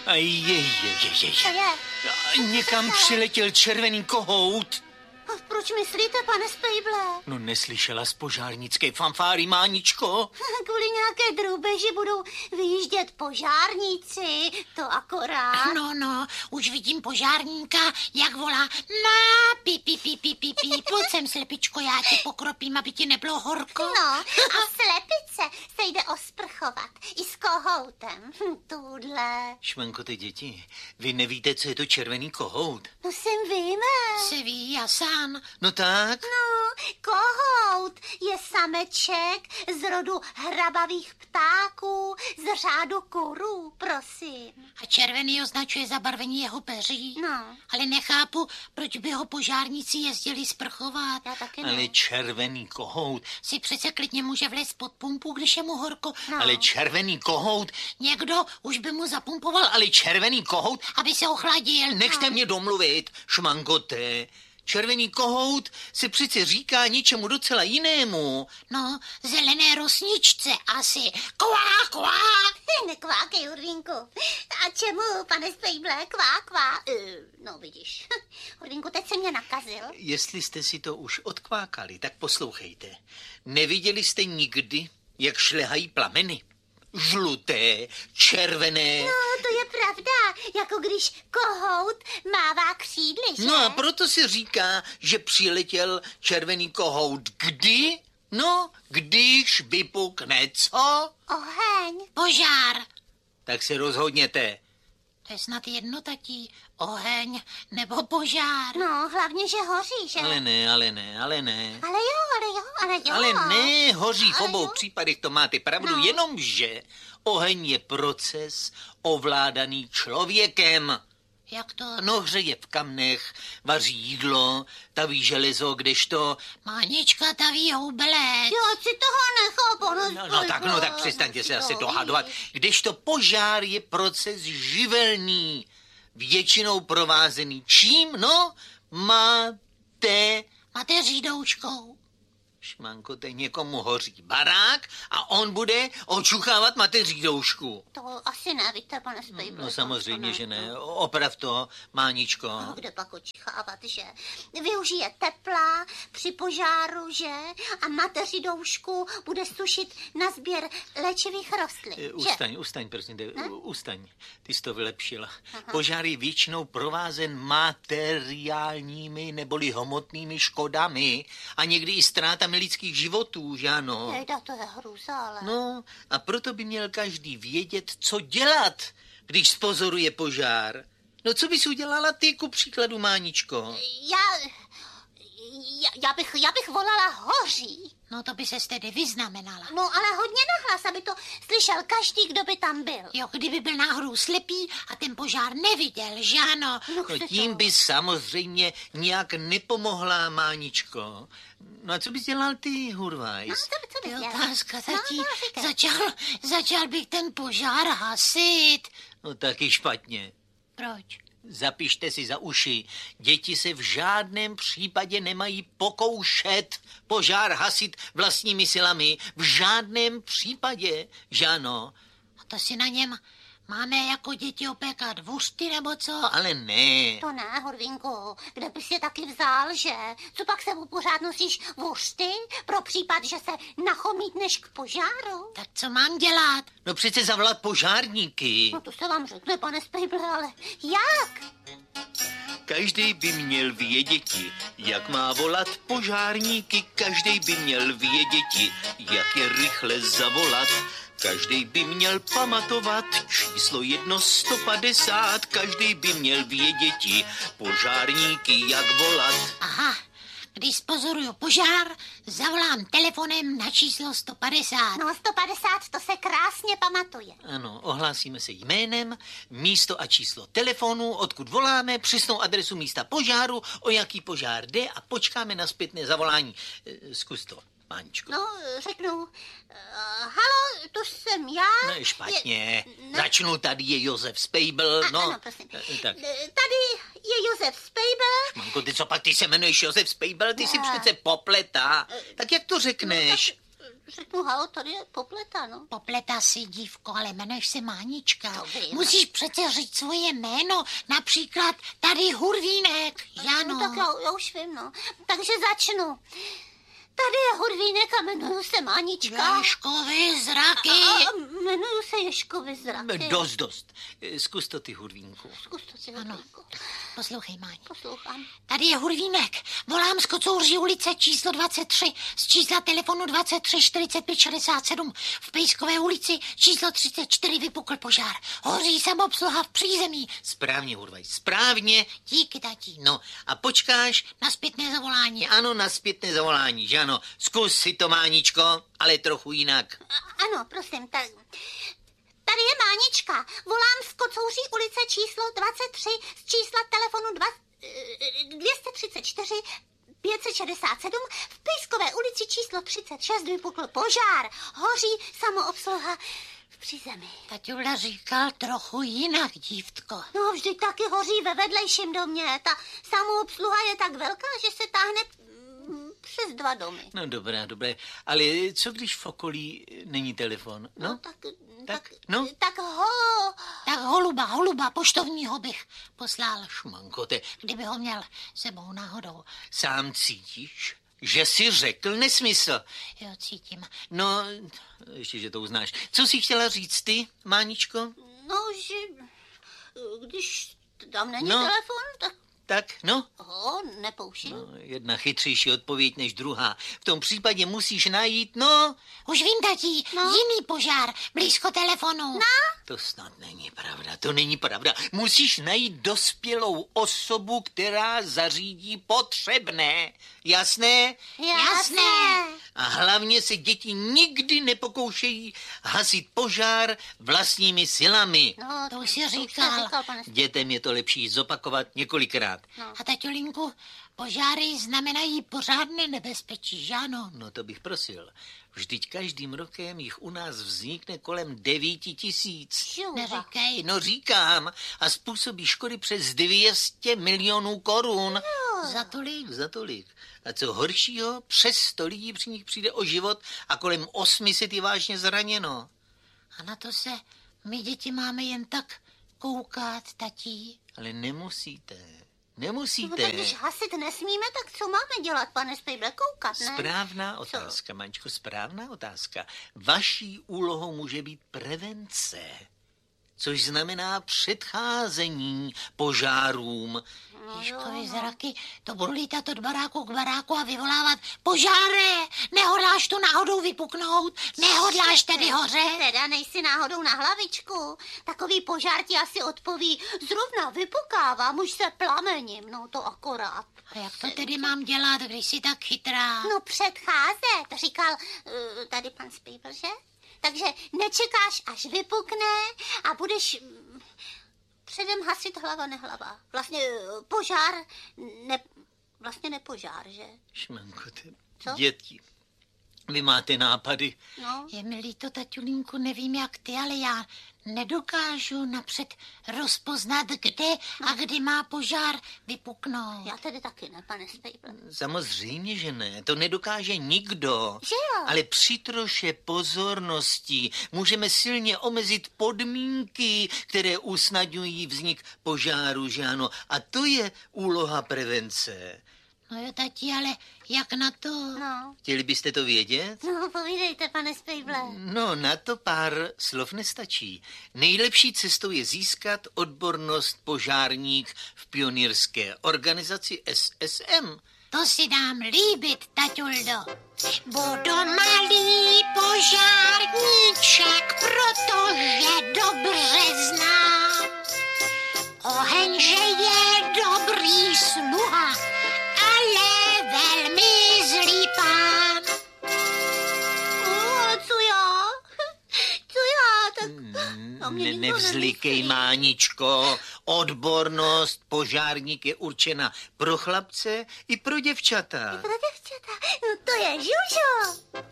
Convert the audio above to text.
Co je? Někam přiletěl červený kohout. A proč myslíte, pane Spejble? No neslyšela z požárnické fanfáry, Máničko? Kvůli nějaké drůbeži budou vyjíždět požárníci, to akorát. No, už vidím požárníka, jak volá na pí. Pojď sem, slepičko, já tě pokropím, aby ti nebylo horko. No, a slepice se jde osprchovat i s kohoutem. Tudle. Švanko, ty děti, vy nevíte, co je to červený kohout? No jsem víme. Se ví, já sám. No tak? No, kohout je sameček z rodu hrabavých ptáků, z řádu kurů, prosím. A červený označuje zabarvení jeho peří. No. Ale nechápu, proč by ho požárníci jezdili sprchovat. Já taky ne. Ale červený kohout. Si přece klidně může vlézt pod pumpu, když je mu horko. No. Ale červený kohout. Někdo už by mu zapumpoval, Ale červený kohout. aby se ochladil. Nechte mě domluvit, šmankote. Červený kohout se přece říká něčemu docela jinému. No, zelené rosničce asi. Kvá. Nekvákej, Hurvínku. A čemu, pane Spejble, kvá? No vidíš, Hurvínku, teď se mě nakazil. Jestli jste si to už odkvákali, tak poslouchejte. Neviděli jste nikdy, jak šlehají plameny? Žluté, červené. No, to je pravda, jako když kohout mává křídly, že? No a proto se říká, že přiletěl červený kohout. Kdy? No, když vypukne co? Oheň. Požár. Tak se rozhodněte. To je snad jedno, tatí. Oheň nebo požár. No, hlavně, že hoří, že? Ale ne. Ale jo. Ale ne, hoří v Ale obou jo. případech, to máte pravdu, No. jenomže oheň je proces ovládaný člověkem. Jak to? No, hřeje v kamnech, vaří jídlo, taví železo, kdežto... Mánička taví houbelet. Jo, ať si toho nechápu. No tak přestaňte se asi dohadovat. Kdežto požár je proces živelný, většinou provázený čím? No, Mateřídouškou. Šmanko, teď někomu hoří barák a on bude očuchávat mateřídoušku. To asi nevíte, pane Spejble. No samozřejmě, že ne. Oprav to, Máničko. No, kde pak očichávat, že? Využije tepla při požáru, že? A mateřidoušku bude sušit na sběr léčivých rostlin, že? Ustaň, prosím tě, ustaň. Ty jsi to vylepšila. Požár je většinou provázen materiálními neboli hmotnými škodami a někdy i ztrátami lidských životů, že ano? Jejda, to je hrůza, ale... No, a proto by měl každý vědět, co dělat, když spozoruje požár. No, co bys udělala ty, ku příkladu, Máničko? Já bych volala hoří. No to by se tedy vyznamenala. No, ale hodně nahlas, aby to slyšel každý, kdo by tam byl. Jo, kdyby byl náhodou slepý a ten požár neviděl, že ano? No, tím by samozřejmě nějak nepomohla, Máničko. No a co bys dělal ty, Hurvajs? No, co To bys je dělal? otázka, tatí. No, říkej. Začal bych ten požár hasit. No taky špatně. Proč? Zapište si za uši. Děti se v žádném případě nemají pokoušet požár hasit vlastními silami. V žádném případě, že ano? A to si na něm máme jako děti opékat vuřty nebo co? Ale ne. To ne, Hurvínku, kde bys je taky vzal, že? Co pak sebou pořád nosíš vuřty pro případ, že se nachomítneš k požáru? Tak co mám dělat? No přece zavolat požárníky. No to se vám řekne, pane Spejble, ale jak? Každý by měl věděti, jak má volat požárníky. Každý by měl věděti, jak je rychle zavolat. Každý by měl pamatovat číslo 150. Každý by měl věděti, požárníky jak volat. Aha, když pozoruju požár, zavolám telefonem na číslo 150. No 150, to se krásně pamatuje. Ano, ohlásíme se jménem, místo a číslo telefonu, odkud voláme, přesnou adresu místa požáru, o jaký požár jde a počkáme na zpětné zavolání. Zkus to, Máničko. No, řeknu, halo, to jsem já. No, špatně. Začnu, tady je Josef Spejbl. Ano, prosím. Tak. Tady je Josef Spejbl. Manko, ty se jmenuješ Josef Spejbl, ty si přece popletá. Tak jak to řekneš? řeknu, halo, tady je Popleta, no. Popleta si, dívko, ale jmenuješ se Mánička. To vím. Musíš přece říct svoje jméno, například tady Hurvínek, Jano. No, tak já už vím, no. Takže začnu. Tady je Hurvínek a jmenuju se Mánička. Ježkovi zraky. A jmenuju se Ježkovi zraky. Dost. Zkus to ty, Hurvínku. Zkus to si, Ano. Hurvínku. Poslouchej, Máni. Poslouchám. Tady je Hurvínek. Volám z Kocouří ulice číslo 23 z čísla telefonu 23 45 67. V Pejskové ulici číslo 34 vypukl požár. Hoří samobsluha v přízemí. Správně, Hurvaj, správně. Díky, tatí. No a počkáš? Na zpětné zavolání. Ano, na zpětné zavolání, že ano. Zkus si to, Máničko, ale trochu jinak. Ano, prosím, tak... Tady je Mánička. Volám z Kocouří ulice číslo 23 z čísla telefonu 234 567. V Pejskové ulici číslo 36 vypukl požár. Hoří samoobsluha v přízemí. Taťula říkal trochu jinak, dívtko. No, vždyť taky hoří ve vedlejším domě. Ta samoobsluha je tak velká, že se táhne přes 2 domy. No dobré, ale co když v okolí není telefon? No, no. Tak Tak holuba, poštovního bych poslal. Šmankote, Kdyby ho měl sebou náhodou. sám cítíš, že jsi řekl nesmysl. Jo, cítím. No, ještě, že to uznáš. Co jsi chtěla říct ty, Máničko? No, že když tam není No. telefon, tak No, ho nepouštím. no, jedna chytřejší odpověď než druhá. V tom případě musíš najít, no... Už vím, tatí, jiný požár, blízko telefonu. To snad není pravda, to není pravda. Musíš najít dospělou osobu, která zařídí potřebné. Jasné? Jasné. A hlavně se děti nikdy nepokoušejí hasit požár vlastními silami. No, To už jsi jste říkal. pane. Dětem je to lepší zopakovat několikrát. A taťulinku, požáry znamenají pořádné nebezpečí, že ano? No to bych prosil. Vždyť každým rokem jich u nás vznikne kolem 9 000. Žuva. Neříkej. No říkám, a způsobí škody přes 200 milionů korun. Za tolik. A co horšího, přes 100 lidí při nich přijde o život a kolem 800 je vážně zraněno. A na to se my děti máme jen tak koukat, tatí. Ale nemusíte. No, tak když hasit nesmíme, tak co máme dělat, pane Spejble? Koukat, ne? Správná otázka, Mančko, správná otázka. Vaší úlohou může být prevence, což znamená předcházení požárům. Ježkovi zraky, to budu lítat od baráku k baráku a vyvolávat požáre. Nehodláš tu náhodou vypuknout? Nehodláš tedy hořet? Teda nejsi náhodou na hlavičku. Takový požár ti asi odpoví. Zrovna vypukávám, už se plamením, no to akorát. A jak to tedy mám dělat, když jsi tak chytrá? No předcházet, říkal tady pan Spejbl, že? Takže nečekáš, až vypukne a budeš předem hasit hlava nehlava. Vlastně požár, vlastně nepožár, že? Šmankote, Co? děti, vy máte nápady. No. Je mi líto, taťulínku, nevím jak ty, ale já nedokážu napřed rozpoznat, kde a kdy má požár vypuknout. Já tedy taky ne, pane Spejble. Samozřejmě, že ne, to nedokáže nikdo. Že jo? Ale při troše pozornosti můžeme silně omezit podmínky, které usnadňují vznik požáru, že ano. A to je úloha prevence. No jo, tati, ale jak na to? No. Chtěli byste to vědět? No, povídejte, pane Spejble. No, na to pár slov nestačí. Nejlepší cestou je získat odbornost požárník v pionýrské organizaci SSM. To si dám líbit, taťuldo. Budu malý požárníček, protože dobře znám. Oheň, že je dobrý sluha, ale velmi zlý pán. Co já? Co já? Tak... No, mě nikdo Nevzlikej, nemyslí. Máničko. Odbornost požárník je určena pro chlapce i pro děvčata. Pro děvčata, no to je Žužo.